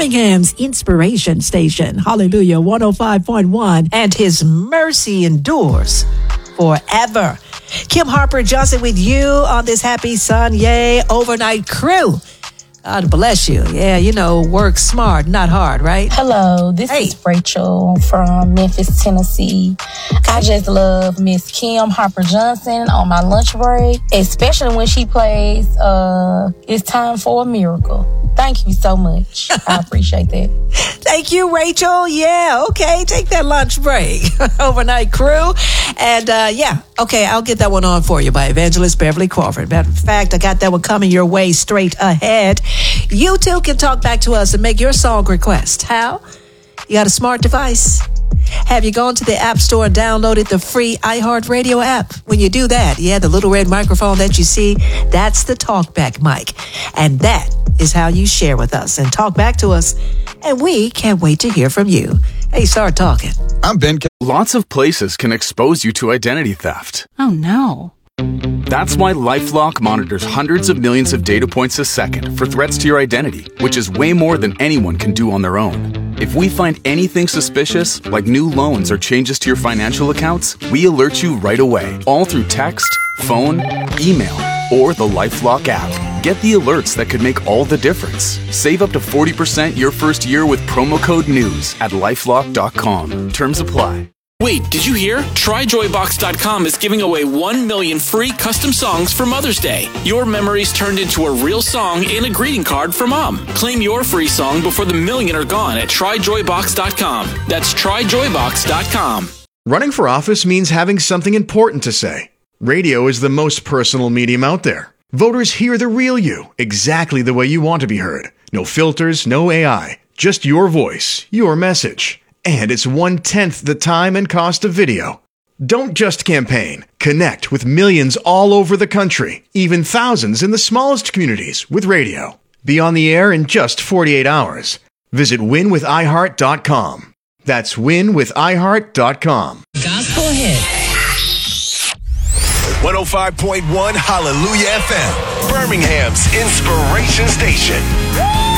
Birmingham's inspiration station. Hallelujah, 105.1. And his mercy endures forever. Kim Harper Johnson with you on this happy Sunday overnight crew. God bless you. Yeah, work smart, not hard, right? Hello, this is Rachel from Memphis, Tennessee. I just love Miss Kim Harper Johnson on my lunch break, especially when she plays It's Time for a Miracle. Thank you so much. I appreciate that. Thank you, Rachel. Yeah, okay. Take that lunch break. Overnight crew. And okay, I'll get that one on for you by Evangelist Beverly Crawford. Matter of fact, I got that one coming your way straight ahead. You too can talk back to us and make your song request. How? You got a smart device? Have you gone to the App Store and downloaded the free iHeartRadio app? When you do that, the little red microphone that you see, that's the talkback mic. And that is how you share with us and talk back to us. And we can't wait to hear from you. Hey, start talking. I'm Ben. Lots of places can expose you to identity theft. Oh, no. That's why LifeLock monitors hundreds of millions of data points a second for threats to your identity, which is way more than anyone can do on their own. If we find anything suspicious, like new loans or changes to your financial accounts, we alert you right away, all through text, phone, email, or the LifeLock app. Get the alerts that could make all the difference. Save up to 40% your first year with promo code NEWS at LifeLock.com. Terms apply. Wait, did you hear? TryJoyBox.com is giving away 1 million free custom songs for Mother's Day. Your memories turned into a real song and a greeting card for Mom. Claim your free song before the million are gone at TryJoyBox.com. That's TryJoyBox.com. Running for office means having something important to say. Radio is the most personal medium out there. Voters hear the real you, exactly the way you want to be heard. No filters, no AI, just your voice, your message. And it's 1/10 the time and cost of video. Don't just campaign. Connect with millions all over the country, even thousands in the smallest communities with radio. Be on the air in just 48 hours. Visit winwithiheart.com. That's winwithiheart.com. Gospel hit. 105.1 Hallelujah FM, Birmingham's inspiration station.